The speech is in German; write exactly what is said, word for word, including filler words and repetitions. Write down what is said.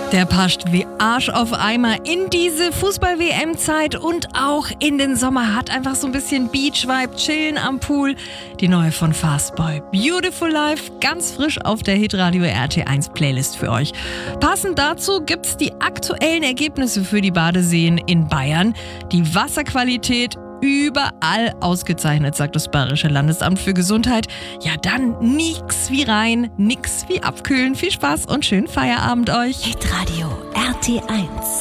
Der passt wie Arsch auf Eimer in diese Fußball-W M-Zeit und auch in den Sommer. Hat einfach so ein bisschen Beach-Vibe, chillen am Pool. Die neue von Fastboy, Beautiful Life, ganz frisch auf der Hitradio R T eins Playlist für euch. Passend dazu gibt's die aktuellen Ergebnisse für die Badeseen in Bayern. Die Wasserqualität überall ausgezeichnet, sagt das Bayerische Landesamt für Gesundheit. Ja, dann nix wie rein, nix wie abkühlen. Viel Spaß und schönen Feierabend euch. Hitradio R T eins